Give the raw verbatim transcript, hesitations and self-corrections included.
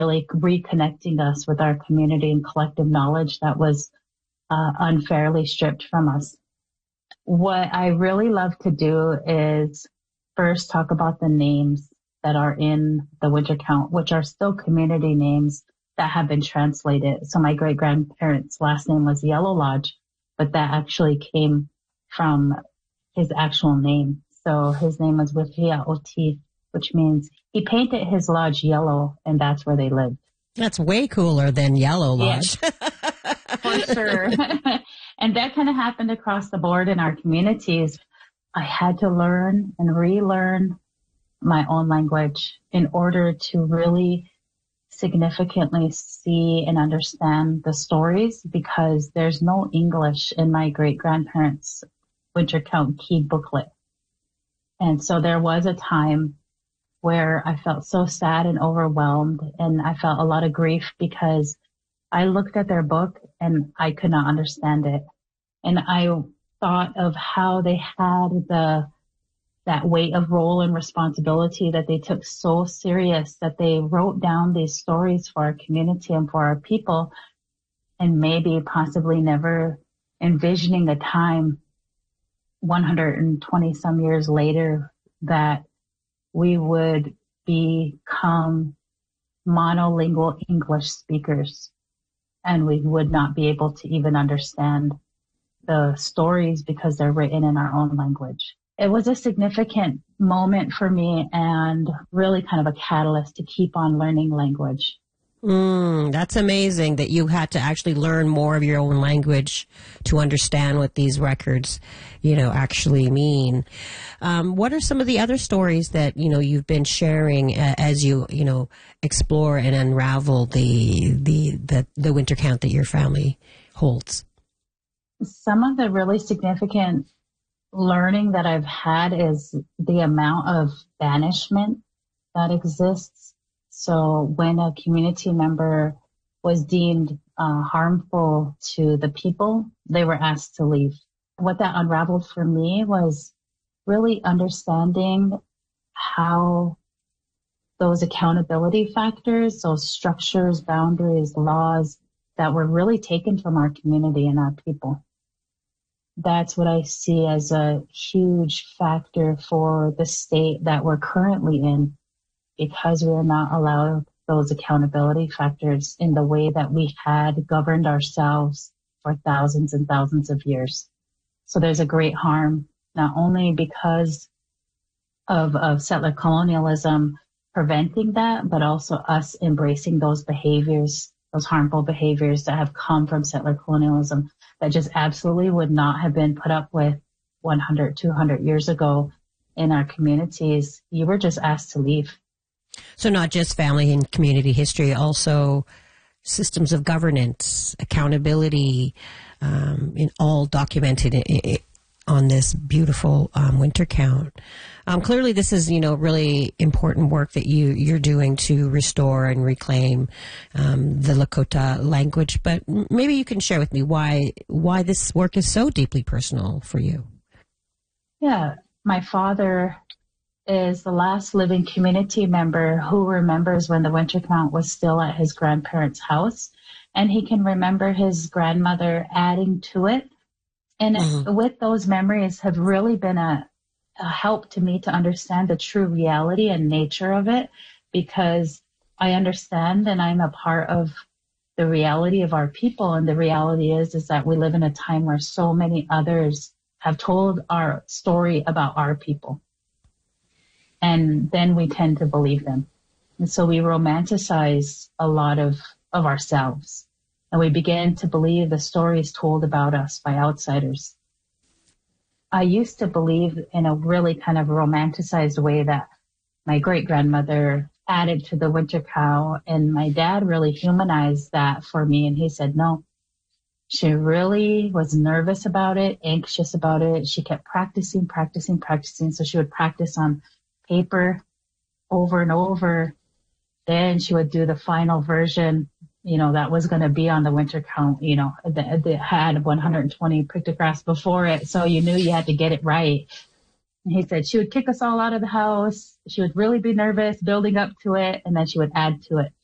really reconnecting us with our community and collective knowledge that was uh, unfairly stripped from us. What I really love to do is first talk about the names that are in the winter count, which are still community names that have been translated. So my great grandparents' last name was Yellow Lodge, but that actually came from his actual name. So his name was Wifia Oti, which means he painted his lodge yellow, and that's where they lived. That's way cooler than Yellow Lodge. Yes, for sure. And that kind of happened across the board in our communities. I had to learn and relearn my own language in order to really significantly see and understand the stories, because there's no English in my great-grandparents' winter count key booklet. And so there was a time where I felt so sad and overwhelmed, and I felt a lot of grief because I looked at their book and I could not understand it. And I thought of how they had the that weight of role and responsibility that they took so serious that they wrote down these stories for our community and for our people, and maybe possibly never envisioning a time one hundred twenty some years later that we would become monolingual English speakers and we would not be able to even understand the stories because they're written in our own language. It was a significant moment for me and really kind of a catalyst to keep on learning language. Mm, that's amazing that you had to actually learn more of your own language to understand what these records, you know, actually mean. Um, what are some of the other stories that, you know, you've been sharing uh, as you, you know, explore and unravel the, the, the, the winter count that your family holds? Some of the really significant learning that I've had is the amount of banishment that exists. So when a community member was deemed uh, harmful to the people, they were asked to leave. What that unraveled for me was really understanding how those accountability factors, those structures, boundaries, laws that were really taken from our community and our people. That's what I see as a huge factor for the state that we're currently in, because we are not allowed those accountability factors in the way that we had governed ourselves for thousands and thousands of years. So there's a great harm, not only because of, of settler colonialism preventing that, but also us embracing those behaviors, those harmful behaviors that have come from settler colonialism that just absolutely would not have been put up with one hundred, two hundred years ago in our communities. You were just asked to leave. So not just family and community history, also systems of governance, accountability, um, in all documented in, in, on this beautiful um, winter count. Um, clearly, this is, you know, really important work that you you're doing to restore and reclaim um, the Lakota language. But maybe you can share with me why why this work is so deeply personal for you. Yeah, my father is the last living community member who remembers when the winter count was still at his grandparents' house, and he can remember his grandmother adding to it. And mm-hmm. with those memories have really been a, a help to me to understand the true reality and nature of it, because I understand and I'm a part of the reality of our people. And the reality is, is that we live in a time where so many others have told our story about our people. And then we tend to believe them. And so we romanticize a lot of, of ourselves. And we begin to believe the stories told about us by outsiders. I used to believe in a really kind of romanticized way that my great-grandmother added to the winter cow, and my dad really humanized that for me. And he said, no, she really was nervous about it, anxious about it. She kept practicing, practicing, practicing. So she would practice on paper over and over. Then she would do the final version, you know, that was going to be on the winter count, you know, that, that had one hundred twenty pictographs before it. So you knew you had to get it right. And he said she would kick us all out of the house. She would really be nervous building up to it, and then she would add to it.